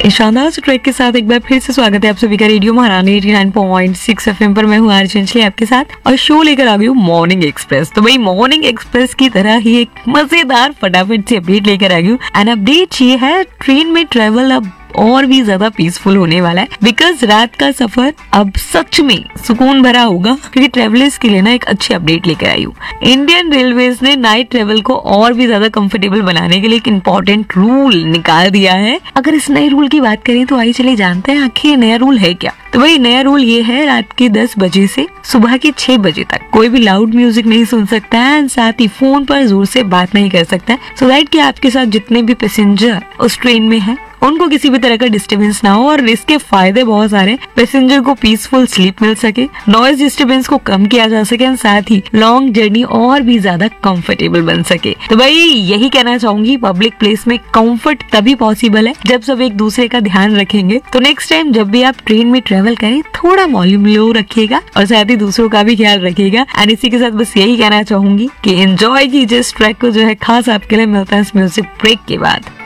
शानदार ट्रैक के साथ एक बार फिर से स्वागत है आप सभी का रेडियो महारानी 89.6 एफएम पर। मैं हूँ आरजे अंजलि आपके साथ और शो लेकर आ गई हूँ मॉर्निंग एक्सप्रेस। तो भाई मॉर्निंग एक्सप्रेस की तरह ही एक मजेदार फटाफट से अपडेट लेकर आ गई हूँ। एंड अपडेट ये है, ट्रेन में ट्रेवल अब और भी ज्यादा पीसफुल होने वाला है, बिकॉज रात का सफर अब सच में सुकून भरा होगा। क्योंकि ट्रेवलर्स के लिए ना एक अच्छी अपडेट लेकर आई हूँ। इंडियन रेलवेज ने नाइट ट्रेवल को और भी ज्यादा कंफर्टेबल बनाने के लिए एक इम्पोर्टेंट रूल निकाल दिया है। अगर इस नए रूल की बात करें तो आइए चले जानते हैं आखिर नया रूल है क्या। तो भाई नया रूल ये है, रात के 10 बजे से सुबह के 6 बजे तक कोई भी लाउड म्यूजिक नहीं सुन सकता है एंड साथ ही फोन पर जोर से बात नहीं कर सकता है, सो दैट कि आपके साथ जितने भी पैसेंजर उस ट्रेन में हैं उनको किसी भी तरह का डिस्टरबेंस ना हो। और इसके फायदे बहुत सारे, पैसेंजर को पीसफुल स्लीप मिल सके, नॉइज डिस्टरबेंस को कम किया जा सके और साथ ही लॉन्ग जर्नी और भी ज्यादा कंफर्टेबल बन सके। तो भाई यही कहना चाहूंगी, पब्लिक प्लेस में कंफर्ट तभी पॉसिबल है जब सब एक दूसरे का ध्यान रखेंगे। तो नेक्स्ट टाइम जब भी आप ट्रेन में ट्रेवल करें थोड़ा वॉल्यूम लो रखिएगा और साथ ही दूसरों का भी ख्याल रखिएगा। एंड इसी के साथ बस यही कहना चाहूंगी कि एंजॉय कीजिए इस ट्रैक को जो है खास आपके लिए। मिलता है इस म्यूजिक ब्रेक के बाद।